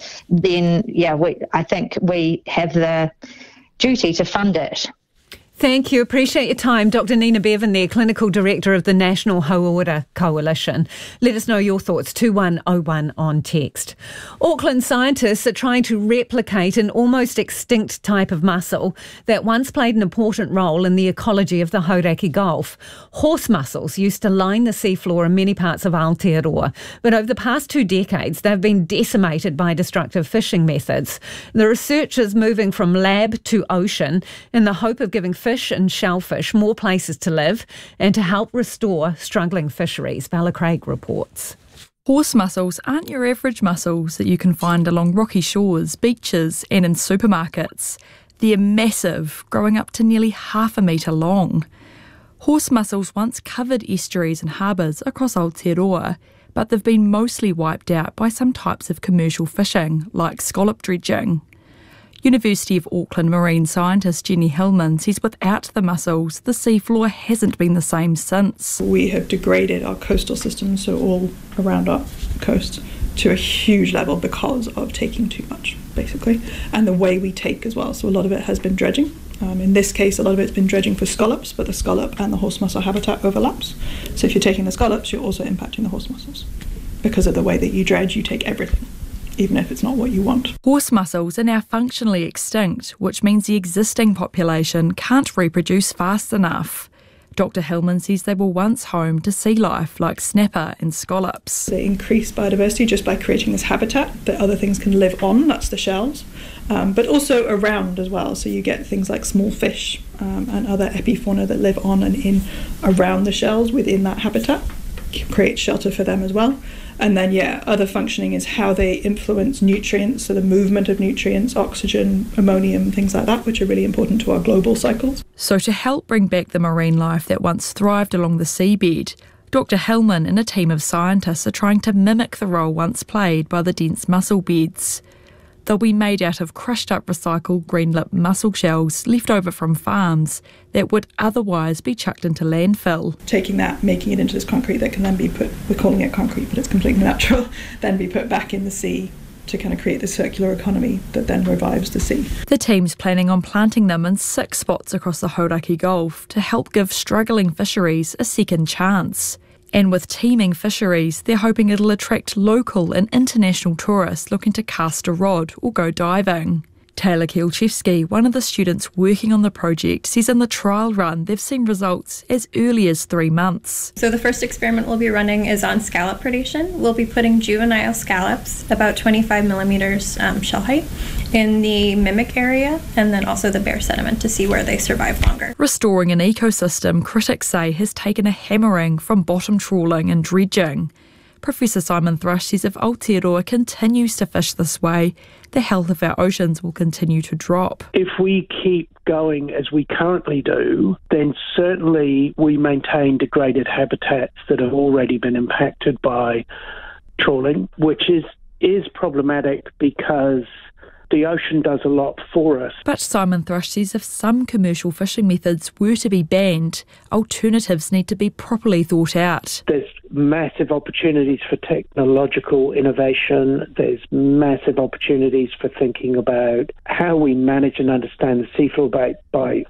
think we have the duty to fund it. Thank you. Appreciate your time. Dr. Nina Bevan there, Clinical Director of the National Hauora Coalition. Let us know your thoughts, 2101 on text. Auckland scientists are trying to replicate an almost extinct type of mussel that once played an important role in the ecology of the Hauraki Gulf. Horse mussels used to line the seafloor in many parts of Aotearoa, but over the past 2 decades they've been decimated by destructive fishing methods. The research is moving from lab to ocean in the hope of giving fish and shellfish more places to live and to help restore struggling fisheries. Bella Craig reports. Horse mussels aren't your average mussels that you can find along rocky shores, beaches and in supermarkets. They're massive, growing up to nearly 1/2 metre long. Horse mussels once covered estuaries and harbours across Aotearoa, but they've been mostly wiped out by some types of commercial fishing, like scallop dredging. University of Auckland marine scientist Jenny Hillman says without the mussels, the seafloor hasn't been the same since. We have degraded our coastal systems, so all around our coast, to a huge level because of taking too much, basically, and the way we take as well. So a lot of it has been dredging. In this case, a lot of it's been dredging for scallops, but the scallop and the horse mussel habitat overlaps. So if you're taking the scallops, you're also impacting the horse mussels. Because of the way that you dredge, you take everything, even if it's not what you want. Horse mussels are now functionally extinct, which means the existing population can't reproduce fast enough. Dr. Hillman says they were once home to sea life like snapper and scallops. They increase biodiversity just by creating this habitat that other things can live on, that's the shells, but also around as well. So you get things like small fish and other epifauna that live on and in around the shells within that habitat. Create shelter for them as well. And then, other functioning is how they influence nutrients, so the movement of nutrients, oxygen, ammonium, things like that, which are really important to our global cycles. So to help bring back the marine life that once thrived along the seabed, Dr. Hillman and a team of scientists are trying to mimic the role once played by the dense mussel beds. They'll be made out of crushed up recycled green-lip mussel shells left over from farms that would otherwise be chucked into landfill. Taking that, making it into this concrete that can then be put, we're calling it concrete, but it's completely natural, then be put back in the sea to kind of create the circular economy that then revives the sea. The team's planning on planting them in 6 spots across the Hauraki Gulf to help give struggling fisheries a second chance. And with teeming fisheries, they're hoping it'll attract local and international tourists looking to cast a rod or go diving. Taylor Kielczewski, one of the students working on the project, says in the trial run they've seen results as early as 3 months. So the first experiment we'll be running is on scallop predation. We'll be putting juvenile scallops, about 25 millimeters shell height, in the mimic area and then also the bare sediment to see where they survive longer. Restoring an ecosystem, critics say, has taken a hammering from bottom trawling and dredging. Professor Simon Thrush says if Aotearoa continues to fish this way, the health of our oceans will continue to drop. If we keep going as we currently do, then certainly we maintain degraded habitats that have already been impacted by trawling, which is problematic because the ocean does a lot for us. But Simon Thrush says if some commercial fishing methods were to be banned, alternatives need to be properly thought out. There's massive opportunities for technological innovation. There's massive opportunities for thinking about how we manage and understand the seafloor by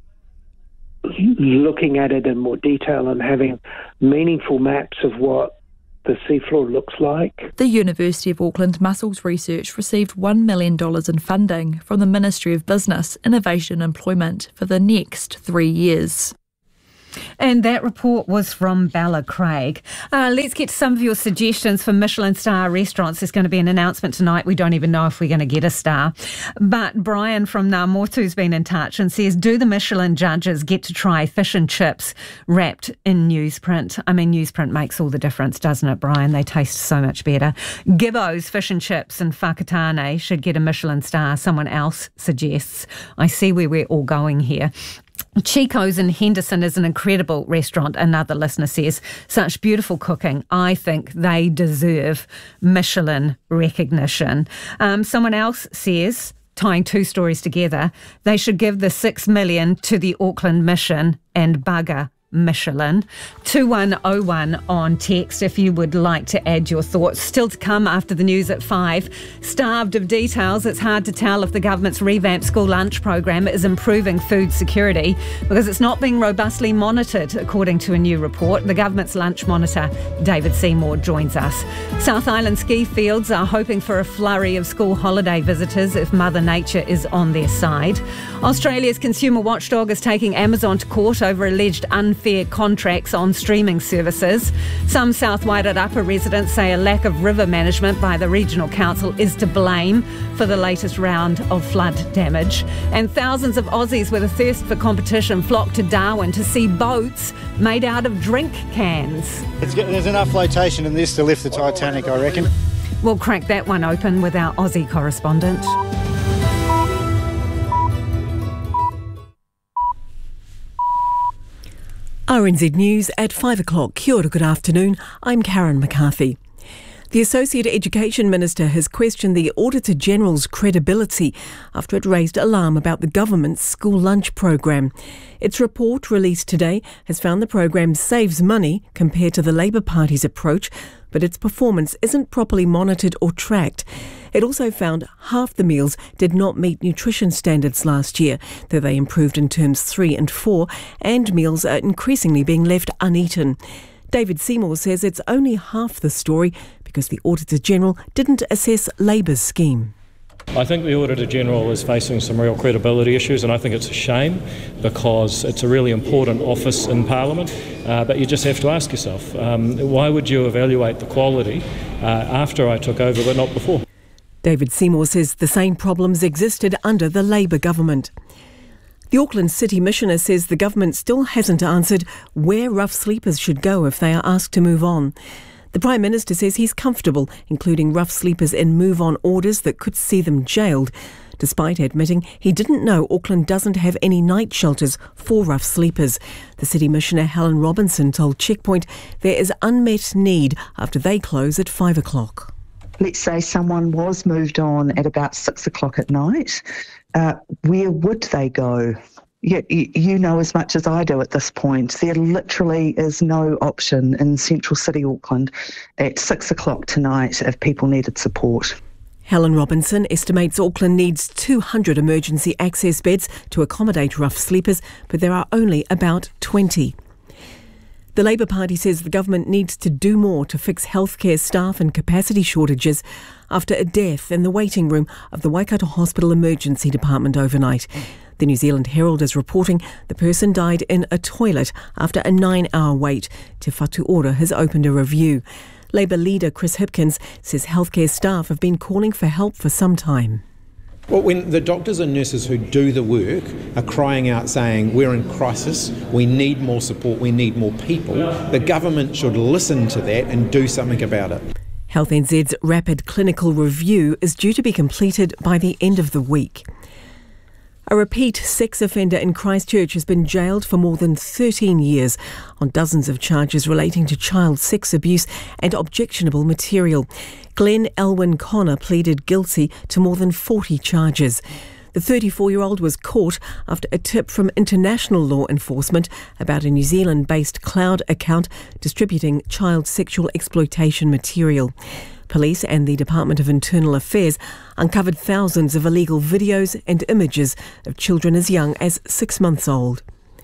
looking at it in more detail and having meaningful maps of what the seafloor looks like. The University of Auckland Mussels Research received $1 million in funding from the Ministry of Business, Innovation and Employment for the next 3 years. And that report was from Bella Craig. Let's get to some of your suggestions for Michelin star restaurants. There's going to be an announcement tonight. We don't even know if we're going to get a star. But Brian from Ngāmotu's been in touch and says, do the Michelin judges get to try fish and chips wrapped in newsprint? I mean, newsprint makes all the difference, doesn't it, Brian? They taste so much better. Gibbo's Fish and Chips in Whakatane should get a Michelin star, someone else suggests. I see where we're all going here. Chico's in Henderson is an incredible restaurant, another listener says. Such beautiful cooking. I think they deserve Michelin recognition. Someone else says, tying two stories together, they should give the $6 million to the Auckland Mission and bugger Michelin. 2101 on text if you would like to add your thoughts. Still to come after the news at 5. Starved of details, it's hard to tell if the government's revamped school lunch program is improving food security because it's not being robustly monitored, according to a new report. The government's lunch monitor, David Seymour, joins us. South Island ski fields are hoping for a flurry of school holiday visitors if Mother Nature is on their side. Australia's consumer watchdog is taking Amazon to court over alleged unfair contracts on streaming services. Some South Wairarapa residents say a lack of river management by the regional council is to blame for the latest round of flood damage. And thousands of Aussies with a thirst for competition flock to Darwin to see boats made out of drink cans. There's enough flotation in this to lift the Titanic, I reckon. We'll crack that one open with our Aussie correspondent. RNZ News at 5 o'clock. Kia ora, good afternoon. I'm Karen McCarthy. The Associate Education Minister has questioned the Auditor-General's credibility after it raised alarm about the government's school lunch program. Its report, released today, has found the program saves money compared to the Labour Party's approach, but its performance isn't properly monitored or tracked. It also found half the meals did not meet nutrition standards last year, though they improved in terms 3 and 4, and meals are increasingly being left uneaten. David Seymour says it's only half the story because the Auditor-General didn't assess Labour's scheme. I think the Auditor-General is facing some real credibility issues, and I think it's a shame because it's a really important office in Parliament, but you just have to ask yourself, why would you evaluate the quality after I took over but not before? David Seymour says the same problems existed under the Labour government. The Auckland City Missioner says the government still hasn't answered where rough sleepers should go if they are asked to move on. The Prime Minister says he's comfortable including rough sleepers in move-on orders that could see them jailed, despite admitting he didn't know Auckland doesn't have any night shelters for rough sleepers. The City Missioner Helen Robinson told Checkpoint there is unmet need after they close at 5 o'clock. Let's say someone was moved on at about 6 o'clock at night. Where would they go? You know as much as I do at this point. There literally is no option in central city Auckland at 6 o'clock tonight if people needed support. Helen Robinson estimates Auckland needs 200 emergency access beds to accommodate rough sleepers, but there are only about 20. The Labour Party says the government needs to do more to fix healthcare staff and capacity shortages after a death in the waiting room of the Waikato Hospital Emergency Department overnight. The New Zealand Herald is reporting the person died in a toilet after a 9-hour wait. Te Whatu Ora has opened a review. Labour leader Chris Hipkins says healthcare staff have been calling for help for some time. Well, when the doctors and nurses who do the work are crying out saying we're in crisis, we need more support, we need more people, the government should listen to that and do something about it. Health NZ's rapid clinical review is due to be completed by the end of the week. A repeat sex offender in Christchurch has been jailed for more than 13 years on dozens of charges relating to child sex abuse and objectionable material. Glenn Elwyn Connor pleaded guilty to more than 40 charges. The 34-year-old was caught after a tip from international law enforcement about a New Zealand-based cloud account distributing child sexual exploitation material. Police and the Department of Internal Affairs uncovered thousands of illegal videos and images of children as young as 6 months old.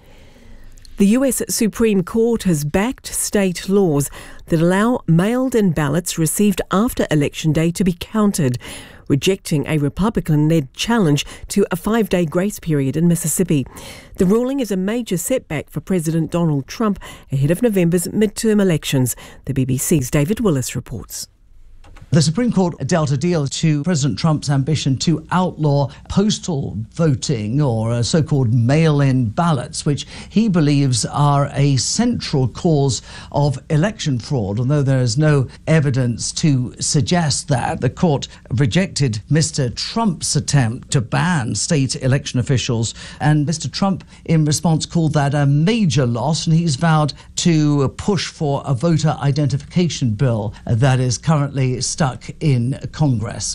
The US Supreme Court has backed state laws that allow mailed-in ballots received after Election Day to be counted, rejecting a Republican-led challenge to a 5-day grace period in Mississippi. The ruling is a major setback for President Donald Trump ahead of November's midterm elections. The BBC's David Willis reports. The Supreme Court dealt a deal to President Trump's ambition to outlaw postal voting or so-called mail-in ballots, which he believes are a central cause of election fraud, although there is no evidence to suggest that. The court rejected Mr. Trump's attempt to ban state election officials, and Mr. Trump, in response, called that a major loss, and he's vowed to push for a voter identification bill that is currently stuck in Congress.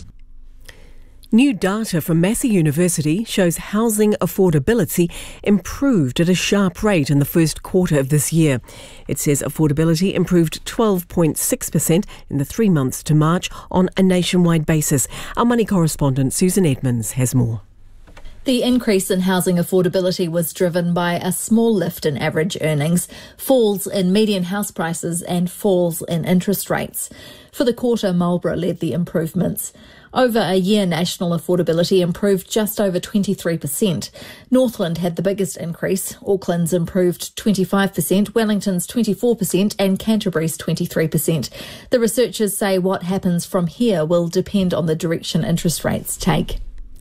New data from Massey University shows housing affordability improved at a sharp rate in the first quarter of this year. It says affordability improved 12.6% in the 3 months to March on a nationwide basis. Our money correspondent Susan Edmonds has more. The increase in housing affordability was driven by a small lift in average earnings, falls in median house prices and falls in interest rates. For the quarter, Marlborough led the improvements. Over a year, national affordability improved just over 23%. Northland had the biggest increase. Auckland's improved 25%, Wellington's 24% and Canterbury's 23%. The researchers say what happens from here will depend on the direction interest rates take.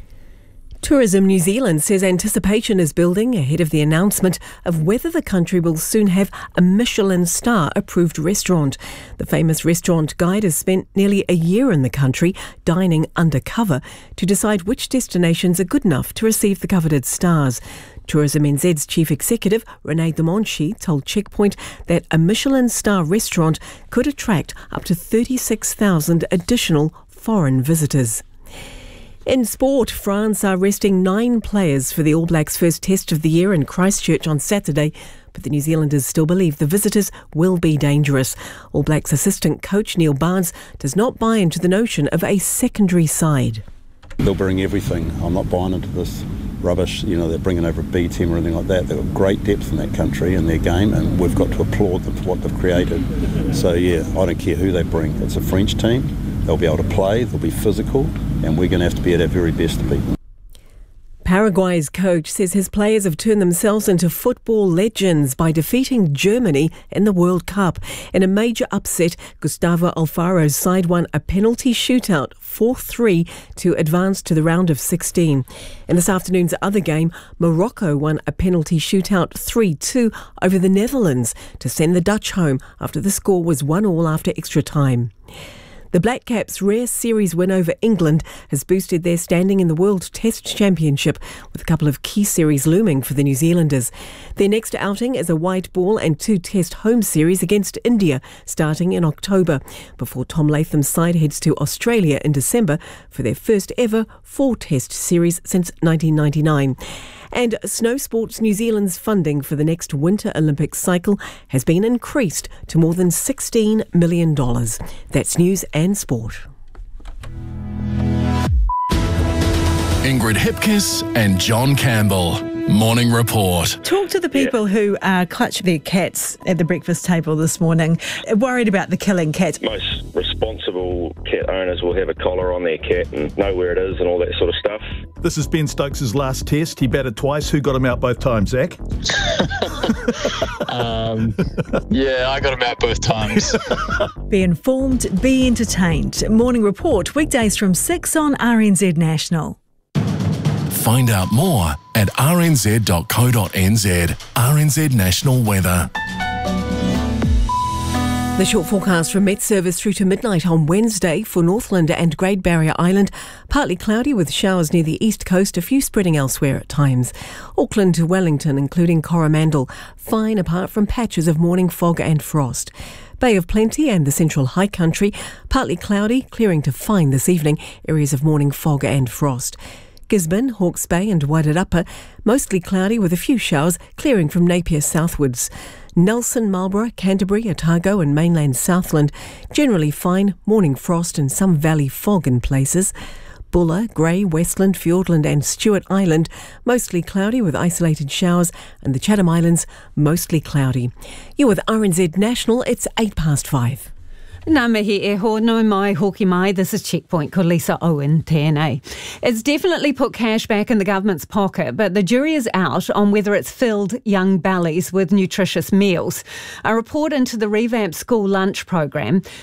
Tourism New Zealand says anticipation is building ahead of the announcement of whether the country will soon have a Michelin star-approved restaurant. The famous restaurant guide has spent nearly a year in the country dining undercover to decide which destinations are good enough to receive the coveted stars. Tourism NZ's chief executive, Renee Demonchi, told Checkpoint that a Michelin star restaurant could attract up to 36,000 additional foreign visitors. In sport, France are resting 9 players for the All Blacks' first test of the year in Christchurch on Saturday, but the New Zealanders still believe the visitors will be dangerous. All Blacks assistant coach Neil Barnes does not buy into the notion of a secondary side. They'll bring everything. I'm not buying into this rubbish, they're bringing over a B team or anything like that. They've got great depth in that country and their game, and we've got to applaud them for what they've created. So yeah, I don't care who they bring. It's a French team. They'll be able to play, they'll be physical, and we're going to have to be at our very best to beat them. Paraguay's coach says his players have turned themselves into football legends by defeating Germany in the World Cup. In a major upset, Gustavo Alfaro's side won a penalty shootout 4-3 to advance to the round of 16. In this afternoon's other game, Morocco won a penalty shootout 3-2 over the Netherlands to send the Dutch home after the score was 1-1 after extra time. The Black Caps' rare series win over England has boosted their standing in the World Test Championship, with a couple of key series looming for the New Zealanders. Their next outing is a white ball and 2-test home series against India, starting in October, before Tom Latham's side heads to Australia in December for their first ever 4-test series since 1999. And Snow Sports New Zealand's funding for the next Winter Olympics cycle has been increased to more than $16 million. That's news and sport. Ingrid Hipkiss and John Campbell. Morning Report. Talk to the people who clutch their cats at the breakfast table this morning, worried about the killing cats. Most responsible cat owners will have a collar on their cat and know where it is and all that sort of stuff. This is Ben Stokes' last test. He batted twice. Who got him out both times, Zach? Yeah, I got him out both times. Be informed, be entertained. Morning Report, weekdays from 6 on RNZ National. Find out more at rnz.co.nz. RNZ National Weather. The short forecast from Met Service through to midnight on Wednesday for Northland and Great Barrier Island. Partly cloudy with showers near the east coast, a few spreading elsewhere at times. Auckland to Wellington, including Coromandel, fine apart from patches of morning fog and frost. Bay of Plenty and the central high country, partly cloudy, clearing to fine this evening, areas of morning fog and frost. Gisborne, Hawke's Bay and Wairarapa, mostly cloudy with a few showers, clearing from Napier southwards. Nelson, Marlborough, Canterbury, Otago and mainland Southland, generally fine, morning frost and some valley fog in places. Bulla, Grey, Westland, Fiordland and Stewart Island, mostly cloudy with isolated showers, and the Chatham Islands, mostly cloudy. You're with RNZ National, it's 5:08. Nā mihi e ho no mai hoki mai. This is Checkpoint ko Lisa Owen tēnei. It's definitely put cash back in the government's pocket, but the jury is out on whether it's filled young bellies with nutritious meals. A report into the revamped school lunch program